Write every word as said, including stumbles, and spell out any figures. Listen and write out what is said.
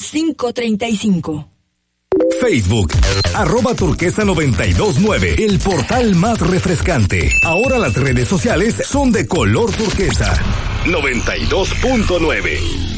cinco treinta y cinco. Facebook, arroba turquesa noventa y dos nueve, el portal más refrescante. Ahora las redes sociales son de color turquesa. noventa y dos punto nueve.